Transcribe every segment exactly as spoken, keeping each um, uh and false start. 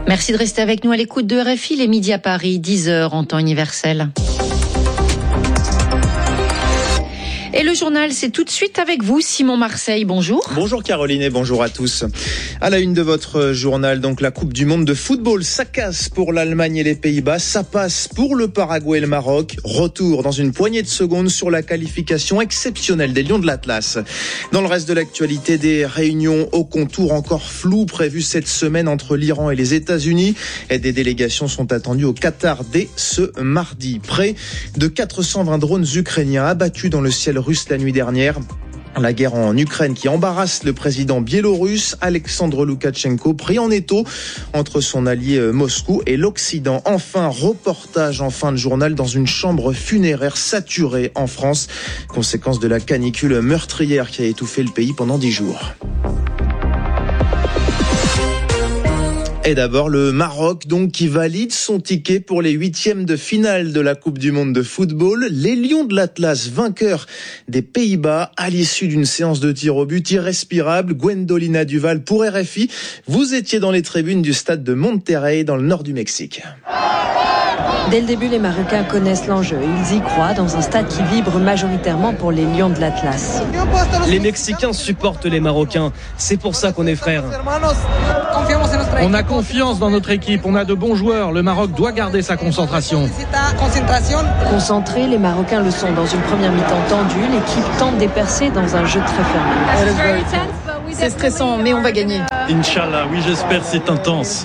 Merci de rester avec nous à l'écoute de R F I, les Midi à Paris, dix heures en temps universel. Et le journal, c'est tout de suite avec vous, Simon Marseille. Bonjour. Bonjour Caroline et bonjour à tous. À la une de votre journal, donc la Coupe du Monde de football, ça casse pour l'Allemagne et les Pays-Bas, ça passe pour le Paraguay et le Maroc. Retour dans une poignée de secondes sur la qualification exceptionnelle des Lions de l'Atlas. Dans le reste de l'actualité, des réunions au contour encore floues prévues cette semaine entre l'Iran et les États-Unis. Et des délégations sont attendues au Qatar dès ce mardi. Près de quatre cent vingt drones ukrainiens abattus dans le ciel russe la nuit dernière. La guerre en Ukraine qui embarrasse le président biélorusse Alexandre Loukachenko, pris en étau entre son allié Moscou et l'Occident. Enfin, reportage en fin de journal dans une chambre funéraire saturée en France, conséquence de la canicule meurtrière qui a étouffé le pays pendant dix jours. Et d'abord, le Maroc, donc, qui valide son ticket pour les huitièmes de finale de la Coupe du Monde de football. Les Lions de l'Atlas, vainqueurs des Pays-Bas, à l'issue d'une séance de tir au but irrespirable. Gwendolina Duval pour R F I. Vous étiez dans les tribunes du stade de Monterrey, dans le nord du Mexique. Dès le début, les Marocains connaissent l'enjeu. Ils y croient dans un stade qui vibre majoritairement pour les Lions de l'Atlas. Les Mexicains supportent les Marocains. C'est pour ça qu'on est frères. On a confiance dans notre équipe. On a de bons joueurs. Le Maroc doit garder sa concentration. Concentrés, les Marocains le sont dans une première mi-temps tendue. L'équipe tente des percées dans un jeu très fermé. C'est stressant, mais on va gagner. Inch'Allah, oui, j'espère, c'est intense.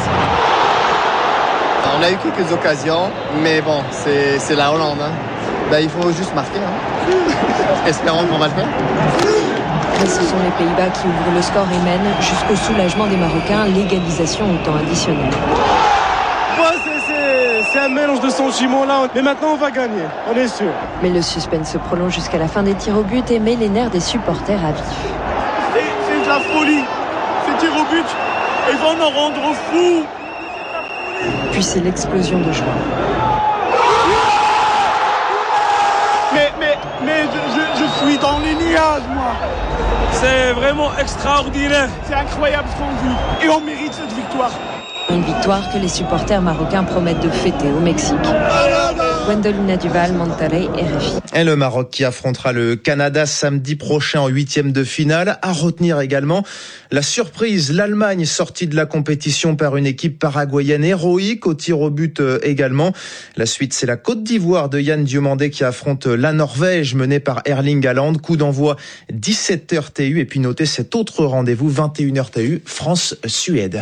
On a eu quelques occasions, mais bon, c'est, c'est la Hollande. Hein. Ben, il faut juste marquer. Hein. Espérons qu'on va le faire. Et ce sont les Pays-Bas qui ouvrent le score et mènent jusqu'au soulagement des Marocains, l'égalisation au temps additionnel. Ouais, c'est, c'est, c'est un mélange de sentiments là, mais maintenant on va gagner, on est sûr. Mais le suspense se prolonge jusqu'à la fin des tirs au but et met les nerfs des supporters à vif. C'est, c'est de la folie, ces tirs au but, ils vont nous rendre fous. Puis c'est l'explosion de joie. Mais, mais, mais je, je, je suis dans les nuages, moi. C'est vraiment extraordinaire. C'est incroyable ce qu'on vit. Et on mérite cette victoire. Une victoire que les supporters marocains promettent de fêter au Mexique. Gwendolina Duval, Monterrey, R F I. Et le Maroc qui affrontera le Canada samedi prochain en huitième de finale. À retenir également la surprise, l'Allemagne sortie de la compétition par une équipe paraguayenne héroïque, au tir au but également. La suite, c'est la Côte d'Ivoire de Yann Diomandé qui affronte la Norvège menée par Erling Haaland. Coup d'envoi dix-sept heures T U. Et puis notez cet autre rendez-vous, vingt et une heures T U, France-Suède.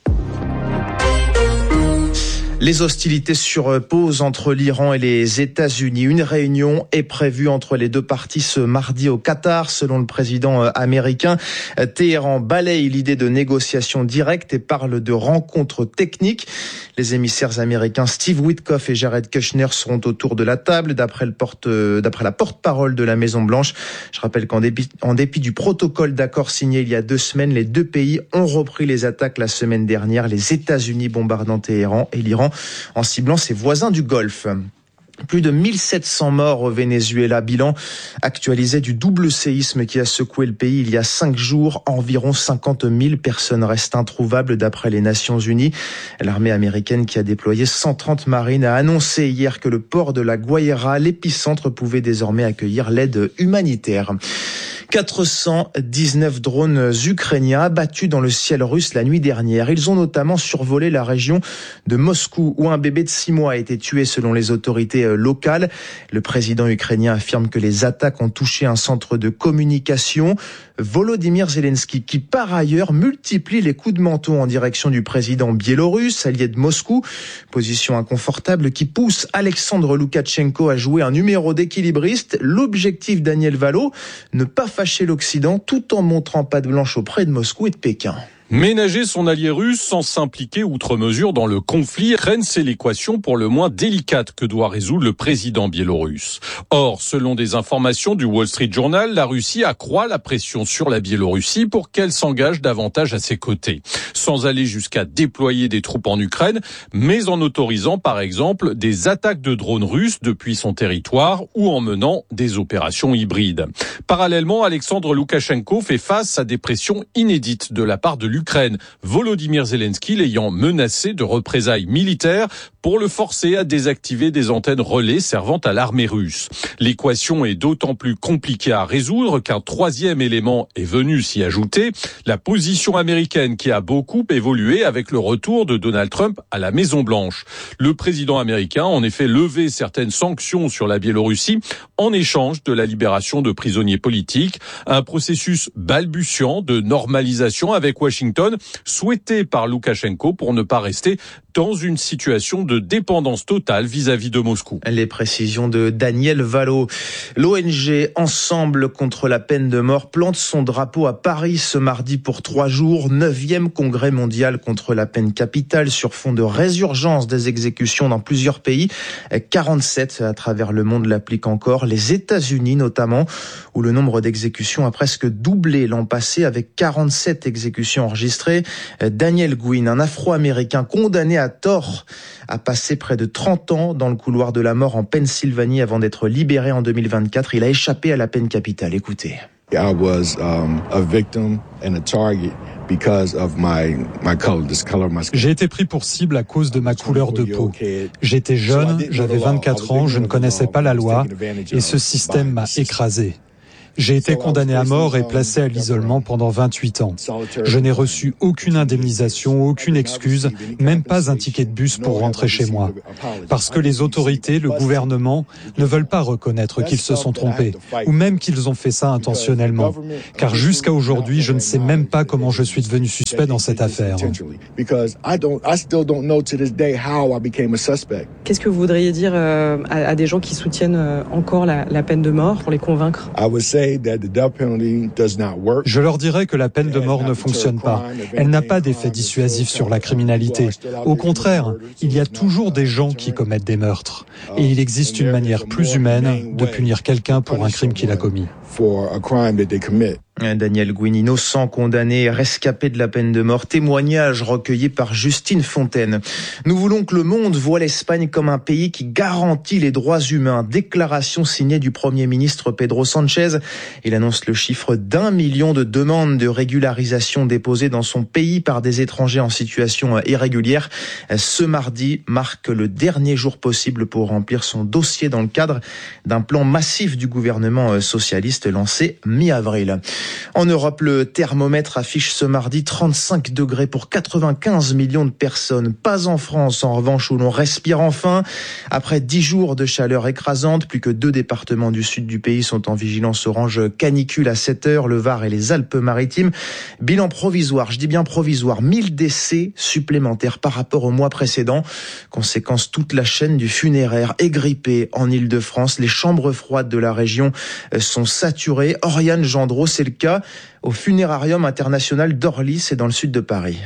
Les hostilités sur pause entre l'Iran et les États-Unis. Une réunion est prévue entre les deux parties ce mardi au Qatar, selon le président américain. Téhéran balaye l'idée de négociations directes et parle de rencontres techniques. Les émissaires américains Steve Witkoff et Jared Kushner seront autour de la table, d'après, le porte, d'après la porte-parole de la Maison-Blanche. Je rappelle qu'en dépit, en dépit du protocole d'accord signé il y a deux semaines, les deux pays ont repris les attaques la semaine dernière. Les États-Unis bombardant Téhéran et l'Iran en ciblant ses voisins du Golfe. Plus de mille sept cents morts au Venezuela, bilan actualisé du double séisme qui a secoué le pays il y a cinq jours. Environ cinquante mille personnes restent introuvables d'après les Nations Unies. L'armée américaine qui a déployé cent trente marines a annoncé hier que le port de la Guaira, l'épicentre, pouvait désormais accueillir l'aide humanitaire. quatre cent dix-neuf drones ukrainiens abattus dans le ciel russe la nuit dernière. Ils ont notamment survolé la région de Moscou où un bébé de six mois a été tué selon les autorités locales. Le président ukrainien affirme que les attaques ont touché un centre de communication. Volodymyr Zelensky, qui par ailleurs multiplie les coups de manteau en direction du président biélorusse, allié de Moscou. Position inconfortable qui pousse Alexandre Loukachenko à jouer un numéro d'équilibriste. L'objectif Daniel Valo, ne pas fâcher l'Occident tout en montrant patte blanche auprès de Moscou et de Pékin. Ménager son allié russe sans s'impliquer outre mesure dans le conflit, Rennes, c'est l'équation pour le moins délicate que doit résoudre le président biélorusse. Or, selon des informations du Wall Street Journal, la Russie accroît la pression sur la Biélorussie pour qu'elle s'engage davantage à ses côtés, sans aller jusqu'à déployer des troupes en Ukraine, mais en autorisant par exemple des attaques de drones russes depuis son territoire ou en menant des opérations hybrides. Parallèlement, Alexandre Loukachenko fait face à des pressions inédites de la part de l'Ukraine, Volodymyr Zelensky l'ayant menacé de représailles militaires pour le forcer à désactiver des antennes relais servant à l'armée russe. L'équation est d'autant plus compliquée à résoudre qu'un troisième élément est venu s'y ajouter, la position américaine qui a beaucoup évolué avec le retour de Donald Trump à la Maison-Blanche. Le président américain a en effet levé certaines sanctions sur la Biélorussie en échange de la libération de prisonniers politiques, un processus balbutiant de normalisation avec Washington, souhaité par Loukachenko pour ne pas rester dans une situation de dépendance totale vis-à-vis de Moscou. Les précisions de Daniel Valo. L'O N G Ensemble contre la peine de mort plante son drapeau à Paris ce mardi pour trois jours. Neuvième congrès mondial contre la peine capitale sur fond de résurgence des exécutions dans plusieurs pays. quarante-sept à travers le monde l'appliquent encore. Les États-Unis notamment, où le nombre d'exécutions a presque doublé l'an passé avec quarante-sept exécutions enregistrées. Daniel Gwynne, un Afro-Américain condamné à tort, a passé près de trente ans dans le couloir de la mort en Pennsylvanie avant d'être libéré en deux mille vingt-quatre. Il a échappé à la peine capitale. Écoutez. I was um, a victim and a target because of my my color, this color of my skin. J'ai été pris pour cible à cause de ma couleur de peau. J'étais jeune, j'avais vingt-quatre ans, je ne connaissais pas la loi et ce système m'a écrasé. J'ai été condamné à mort et placé à l'isolement pendant vingt-huit ans. Je n'ai reçu aucune indemnisation, aucune excuse, même pas un ticket de bus pour rentrer chez moi. Parce que les autorités, le gouvernement, ne veulent pas reconnaître qu'ils se sont trompés, ou même qu'ils ont fait ça intentionnellement. Car jusqu'à aujourd'hui, je ne sais même pas comment je suis devenu suspect dans cette affaire. Qu'est-ce que vous voudriez dire euh, à, à des gens qui soutiennent euh, encore la, la peine de mort pour les convaincre ? Je leur dirais que la peine de mort ne fonctionne pas. Elle n'a pas d'effet dissuasif sur la criminalité. Au contraire, il y a toujours des gens qui commettent des meurtres. Et il existe une manière plus humaine de punir quelqu'un pour un crime qu'il a commis. Daniel Gwynne, innocent, condamné, rescapé de la peine de mort. Témoignage recueilli par Justine Fontaine. Nous voulons que le monde voie l'Espagne comme un pays qui garantit les droits humains. Déclaration signée du Premier ministre Pedro Sánchez. Il annonce le chiffre d'un million de demandes de régularisation déposées dans son pays par des étrangers en situation irrégulière. Ce mardi marque le dernier jour possible pour remplir son dossier dans le cadre d'un plan massif du gouvernement socialiste lancé mi-avril. En Europe, le thermomètre affiche ce mardi trente-cinq degrés pour quatre-vingt-quinze millions de personnes. Pas en France, en revanche, où l'on respire enfin. Après dix jours de chaleur écrasante, plus que deux départements du sud du pays sont en vigilance orange canicule à sept heures, le Var et les Alpes-Maritimes. Bilan provisoire, je dis bien provisoire, mille décès supplémentaires par rapport au mois précédent. Conséquence, toute la chaîne du funéraire est grippée en Île-de-France. Les chambres froides de la région sont saturées. Oriane Gendreau, c'est le cas au Funérarium international d'Orly, c'est dans le sud de Paris.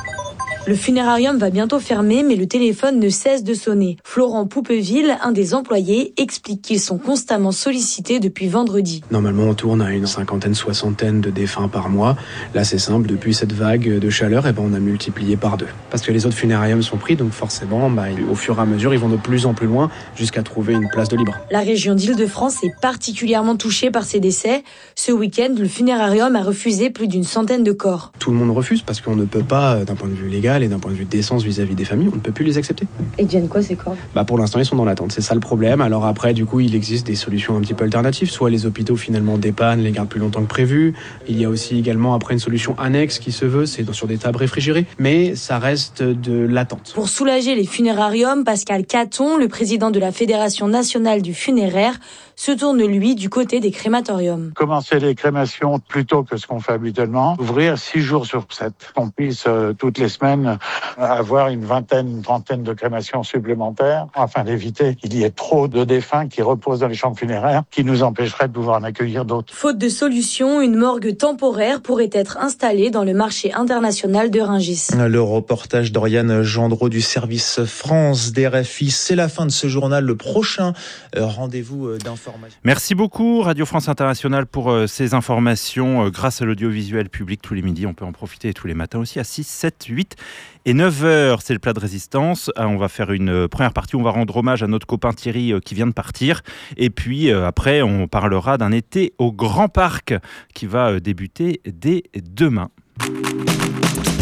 Le funérarium va bientôt fermer, mais le téléphone ne cesse de sonner. Florent Poupeville, un des employés, explique qu'ils sont constamment sollicités depuis vendredi. Normalement, on tourne à une cinquantaine, soixantaine de défunts par mois. Là, c'est simple, depuis cette vague de chaleur, eh ben, on a multiplié par deux. Parce que les autres funérariums sont pris, donc forcément, bah, au fur et à mesure, ils vont de plus en plus loin jusqu'à trouver une place de libre. La région d'Île-de-France est particulièrement touchée par ces décès. Ce week-end, le funérarium a refusé plus d'une centaine de corps. Tout le monde refuse parce qu'on ne peut pas, d'un point de vue légal, et d'un point de vue décence vis-à-vis des familles, on ne peut plus les accepter. Et deviennent quoi ces corps ? Bah pour l'instant ils sont dans l'attente, c'est ça le problème. Alors après du coup il existe des solutions un petit peu alternatives, soit les hôpitaux finalement dépannent, les gardent plus longtemps que prévu. Il y a aussi également après une solution annexe qui se veut, c'est sur des tables réfrigérées, mais ça reste de l'attente. Pour soulager les funérariums, Pascal Caton, le président de la Fédération nationale du funéraire, se tourne lui du côté des crématoriums. Commencer les crémations plus tôt que ce qu'on fait habituellement, ouvrir six jours sur sept, qu'on puisse euh, toutes les semaines avoir une vingtaine, une trentaine de crémations supplémentaires, afin d'éviter qu'il y ait trop de défunts qui reposent dans les chambres funéraires, qui nous empêcheraient de pouvoir en accueillir d'autres. Faute de solution, une morgue temporaire pourrait être installée dans le marché international de Rungis. Le reportage d'Oriane Gendreau du service France d'R F I, c'est la fin de ce journal. Le prochain euh, rendez-vous d'information. Merci beaucoup Radio France Internationale pour euh, ces informations. Euh, grâce à l'audiovisuel public tous les midis, on peut en profiter tous les matins aussi à six, sept, huit et neuf heures. C'est le plat de résistance. Euh, on va faire une euh, première partie. On va rendre hommage à notre copain Thierry euh, qui vient de partir. Et puis euh, après, on parlera d'un été au Grand Parc qui va euh, débuter dès demain.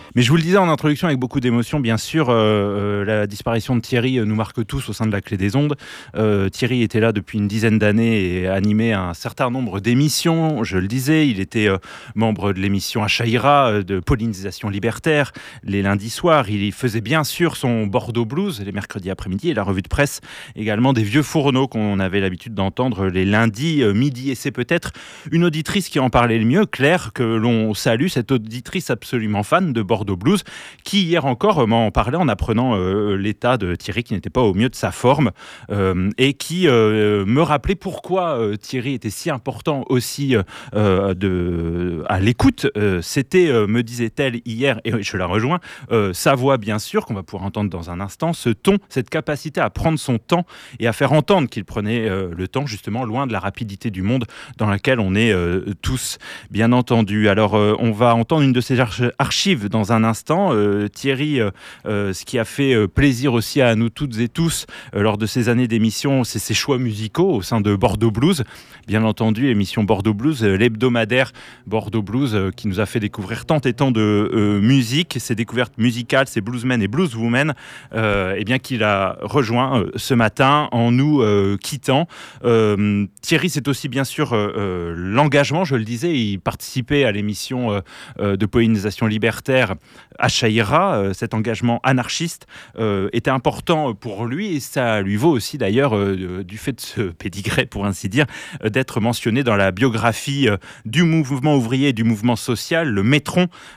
Mais je vous le disais en introduction avec beaucoup d'émotion, bien sûr, euh, la disparition de Thierry nous marque tous au sein de la Clé des Ondes. Euh, Thierry était là depuis une dizaine d'années et animait un certain nombre d'émissions, je le disais. Il était euh, membre de l'émission Achaïra, de pollinisation libertaire, les lundis soirs. Il faisait bien sûr son Bordeaux Blues les mercredis après-midi et la revue de presse également des vieux fourneaux qu'on avait l'habitude d'entendre les lundis euh, midi. Et c'est peut-être une auditrice qui en parlait le mieux, Claire, que l'on salue, cette auditrice absolument fan de Bordeaux Blues, qui hier encore m'en parlait en apprenant euh, l'état de Thierry qui n'était pas au mieux de sa forme euh, et qui euh, me rappelait pourquoi euh, Thierry était si important aussi euh, de, à l'écoute. Euh, c'était, euh, me disait-elle hier, et je la rejoins, euh, sa voix bien sûr, qu'on va pouvoir entendre dans un instant, ce ton, cette capacité à prendre son temps et à faire entendre qu'il prenait euh, le temps justement loin de la rapidité du monde dans laquelle on est euh, tous, bien entendu. Alors euh, on va entendre une de ses arch- archives dans un instant. Euh, Thierry, euh, euh, ce qui a fait euh, plaisir aussi à nous toutes et tous euh, lors de ces années d'émission, c'est ses choix musicaux au sein de Bordeaux Blues. Bien entendu, l'émission Bordeaux Blues, euh, l'hebdomadaire Bordeaux Blues euh, qui nous a fait découvrir tant et tant de euh, musique, ses découvertes musicales, ses bluesmen et blueswomen, euh, et bien qu'il a rejoint euh, ce matin en nous euh, quittant. Euh, Thierry, c'est aussi bien sûr euh, euh, l'engagement, je le disais, il participait à l'émission euh, euh, de pollinisation libertaire Achaïra, euh, cet engagement anarchiste euh, était important pour lui et ça lui vaut aussi d'ailleurs euh, du fait de ce pédigré pour ainsi dire euh, d'être mentionné dans la biographie euh, du mouvement ouvrier et du mouvement social, le Métron,